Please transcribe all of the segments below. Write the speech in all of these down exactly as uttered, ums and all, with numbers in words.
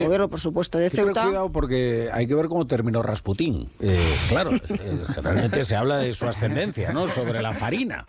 gobierno, por supuesto, de Ceuta. Ten cuidado porque hay que ver cómo terminó Rasputín. Eh, claro, es, es, generalmente se habla de su ascendencia, ¿no? Sobre la farina.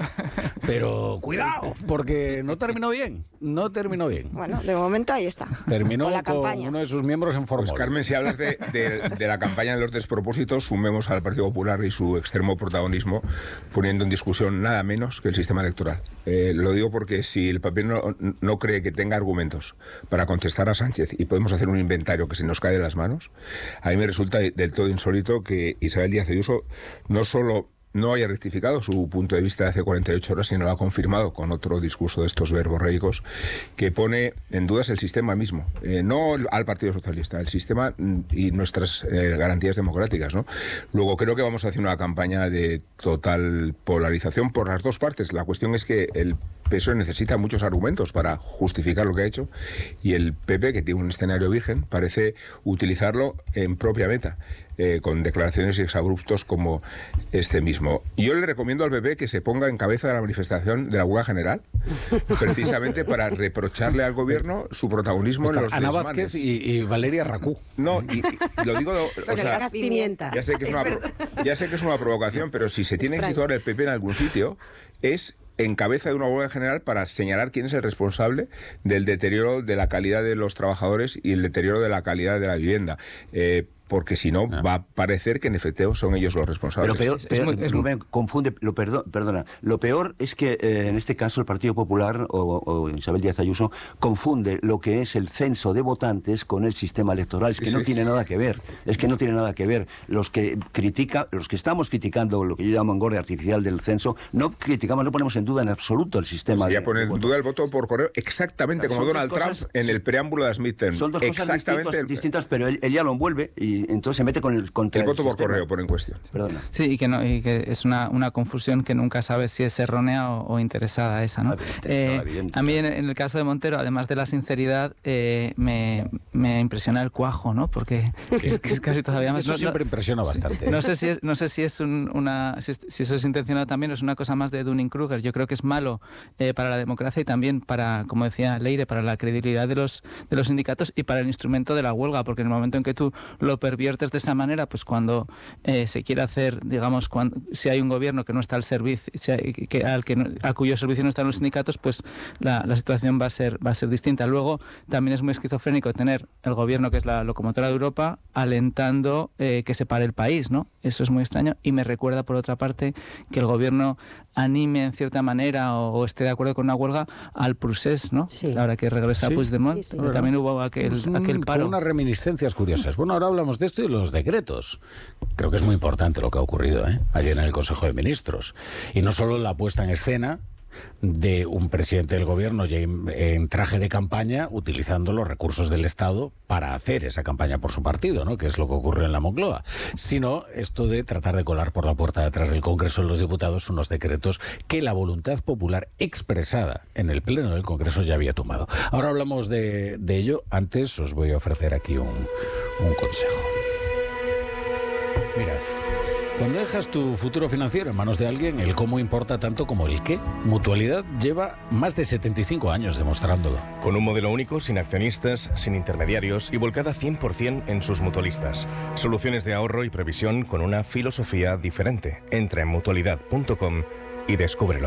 Pero cuidado, porque no terminó bien. No terminó bien. Bueno, de momento ahí está. Terminó con, la con campaña. uno de sus miembros en Formol. Pues Carmen, si hablas de, de, de la campaña de los despropósitos, sumemos al Partido Popular y su extremo protagonismo, poniendo en discusión nada menos que el sistema electoral. Eh, lo digo porque si el papel no, no cree que tenga argumentos para contestar a Sánchez y podemos hacer un inventario que se nos cae de las manos, a mí me resulta del todo insólito que Isabel Díaz Ayuso no solo no haya rectificado su punto de vista de hace cuarenta y ocho horas, sino lo ha confirmado con otro discurso de estos verborreicos que pone en dudas el sistema mismo, eh, no al Partido Socialista, el sistema y nuestras eh, garantías democráticas, ¿no? Luego creo que vamos a hacer una campaña de total polarización por las dos partes. La cuestión es que el P S O E necesita muchos argumentos para justificar lo que ha hecho y el P P, que tiene un escenario virgen, parece utilizarlo en propia meta, eh, con declaraciones y exabruptos como este mismo. Y yo le recomiendo al P P que se ponga en cabeza de la manifestación de la huelga general, precisamente para reprocharle al gobierno su protagonismo en los Ana desmanes. Vázquez y, y Valeria Racú. No, y, y lo digo... O sea, pimienta. ya sé que es una, ya sé que es una provocación, pero si se tiene que situar el P P en algún sitio, es en cabeza de una huelga general para señalar quién es el responsable del deterioro de la calidad de los trabajadores y el deterioro de la calidad de la vivienda. Eh, porque si no, ah. va a parecer que en efecto son ellos los responsables. Pero peor, es, peor, es muy, es muy... confunde, lo perdón, perdona, lo peor es que eh, en este caso el Partido Popular o, o Isabel Díaz Ayuso confunde lo que es el censo de votantes con el sistema electoral. Es que sí, no sí. tiene nada que ver, es que no tiene nada que ver. Los que critica, los que estamos criticando lo que yo llamo engorde artificial del censo, no criticamos, no ponemos en duda en absoluto el sistema. Sería de, poner de en duda el voto por correo exactamente como Donald cosas, Trump en sí. el preámbulo de las midterms. Son dos cosas distintas, distintas, pero él, él ya lo envuelve y entonces se mete con el contra el voto el por correo por en cuestión. Perdona. Sí, y que, no, y que es una, una confusión que nunca sabes si es errónea o, o interesada esa, ¿no? Eh, a mí en, en el caso de Montero, además de la sinceridad, eh, me, me impresiona el cuajo, ¿no? Porque es, es casi todavía más... Eso no, siempre no, impresiona bastante. No sé si es, no sé si es un, una si, es, si eso es intencionado también o es una cosa más de Dunning-Kruger. Yo creo que es malo eh, para la democracia y también para, como decía Leire, para la credibilidad de los, de los sindicatos y para el instrumento de la huelga, porque en el momento en que tú lo perviertes de esa manera, pues cuando eh, se quiere hacer, digamos, cuando, si hay un gobierno que no está al servicio, si hay, que, al que no, a cuyo servicio no están los sindicatos, pues la, la situación va a ser va a ser distinta. Luego también es muy esquizofrénico tener el gobierno, que es la locomotora de Europa, alentando eh, que se pare el país, ¿no? Eso es muy extraño y me recuerda, por otra parte, que el gobierno anime en cierta manera o, o esté de acuerdo con una huelga al procés, ¿no? Sí. Ahora que regresa Sí. Puigdemont, Sí, sí. bueno, también hubo aquel, un, aquel paro. Unas reminiscencias curiosas. Bueno, ahora hablamos de esto y de los decretos. Creo que es muy importante lo que ha ocurrido ¿eh? ayer en el Consejo de Ministros. Y no solo la puesta en escena de un presidente del gobierno en traje de campaña utilizando los recursos del Estado para hacer esa campaña por su partido, ¿no? Que es lo que ocurrió en la Moncloa, sino esto de tratar de colar por la puerta de atrás del Congreso de los Diputados unos decretos que la voluntad popular expresada en el Pleno del Congreso ya había tomado. Ahora hablamos de, de ello. Antes os voy a ofrecer aquí un, un consejo. Mirad, cuando dejas tu futuro financiero en manos de alguien, el cómo importa tanto como el qué. Mutualidad lleva más de setenta y cinco años demostrándolo. Con un modelo único, sin accionistas, sin intermediarios y volcada cien por ciento en sus mutualistas. Soluciones de ahorro y previsión con una filosofía diferente. Entra en mutualidad punto com y descúbrelo.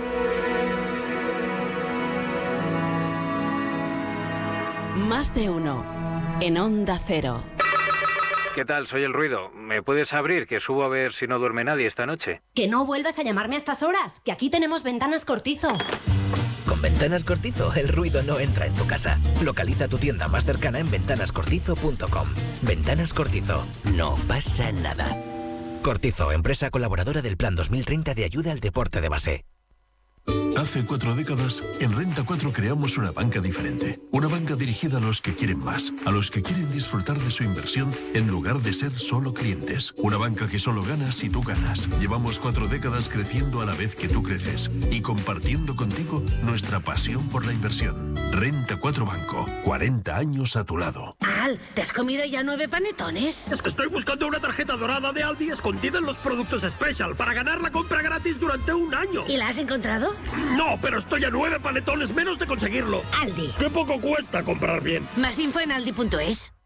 Más de uno. En Onda Cero. ¿Qué tal? Soy El Ruido. ¿Me puedes abrir? Que subo a ver si no duerme nadie esta noche. Que no vuelvas a llamarme a estas horas, que aquí tenemos Ventanas Cortizo. Con Ventanas Cortizo, el ruido no entra en tu casa. Localiza tu tienda más cercana en ventanas cortizo punto com. Ventanas Cortizo. No pasa nada. Cortizo, empresa colaboradora del Plan dos mil treinta de ayuda al deporte de base. Hace cuatro décadas, en Renta cuatro creamos una banca diferente. Una banca dirigida a los que quieren más, a los que quieren disfrutar de su inversión en lugar de ser solo clientes. Una banca que solo gana si tú ganas. Llevamos cuatro décadas creciendo a la vez que tú creces y compartiendo contigo nuestra pasión por la inversión. Renta cuatro Banco, cuarenta años a tu lado. Al, ¿te has comido ya nueve panetones? Es que estoy buscando una tarjeta dorada de Aldi escondida en los productos Special para ganar la compra gratis durante un año. ¿Y la has encontrado? No, pero estoy a nueve panetones menos de conseguirlo. Aldi. ¡Qué poco cuesta comprar bien! Más info en aldi punto es.